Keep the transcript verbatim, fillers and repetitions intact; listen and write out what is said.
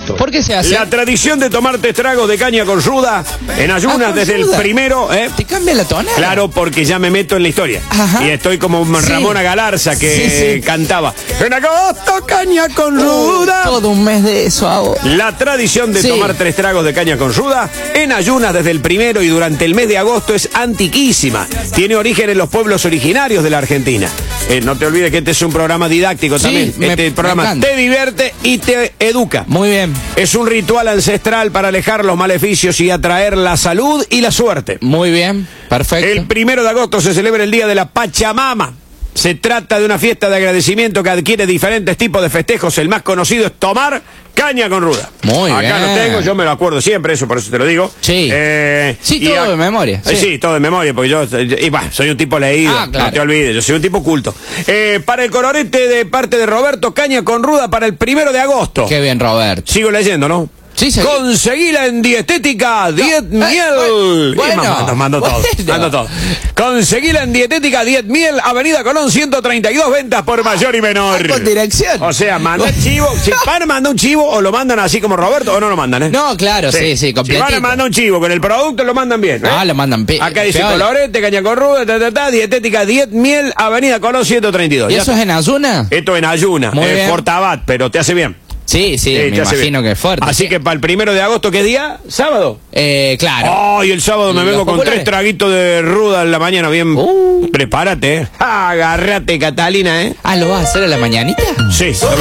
agosto. ¿Por qué se hace? La tradición de tomar tres tragos de caña con ruda en ayunas Ah, con desde ruda. el primero, ¿eh? ¿Te cambia la tonada? Claro, porque ya me meto en la historia. Ajá. Y estoy como Sí. Ramona Galarza que Sí, sí. cantaba en agosto caña con Uh, ruda. todo un mes de eso hago. La tradición de Sí. tomar tres tragos de caña con ruda en ayunas desde el primero y durante el mes de agosto es antiquísima. Tiene origen en los pueblos originarios de la Argentina. Eh, no te olvides que este es un programa didáctico Sí, también. me- este me programa encanta. te divierte y te educa. Muy bien. Es un ritual ancestral para alejar los maleficios y atraer la salud y la suerte. Muy bien. Perfecto. El primero de agosto se celebra el Día de la Pachamama. Se trata de una fiesta de agradecimiento que adquiere diferentes tipos de festejos. El más conocido es tomar caña con ruda. Muy Acá bien. lo tengo, yo me lo acuerdo siempre, eso por eso te lo digo. Sí. Eh, Sí, y todo a- de memoria, Eh, sí. Sí, todo de memoria, porque yo, y, bah, soy un tipo leído, Ah, claro. no te olvides, yo soy un tipo culto. Eh, para el colorete de parte de Roberto, caña con ruda para el primero de agosto. Qué bien, Roberto. Sigo leyendo, ¿no? Sí, seguí. Conseguila en Dietética Diet eh, Miel. bueno, Y mando, mando todo, bueno. mando todo. Conseguila en Dietética Diet Miel, Avenida Colón ciento treinta y dos, ventas por mayor y menor. Con dirección. O sea, manda el chivo. Si van a mandar un chivo, o lo mandan así como Roberto, o no lo mandan, ¿eh? No, claro, sí, sí, Si completito. van a mandar un chivo con el producto, lo mandan bien. ¿eh? Ah, lo mandan pi- Acá dice piola. colorete, caña con ruda, ta, ta, ta, Dietética Diet Miel, Avenida Colón ciento treinta y dos. ¿Y Ya eso está. es en ayuna? Esto en ayuna, Muy es bien. Fortabat, pero te hace bien. Sí, sí, Eh, me te hace imagino bien. que es fuerte. Así sí. que para el primero de agosto, ¿qué día? ¿Sábado? Eh, claro. Ay, el sábado me ¿Y vengo los con populares? tres traguitos de ruda en la mañana, bien. Uh. Prepárate, ¿eh? Agárrate, Catalina, ¿eh? Ah, ¿lo vas a hacer a la mañanita? Sí.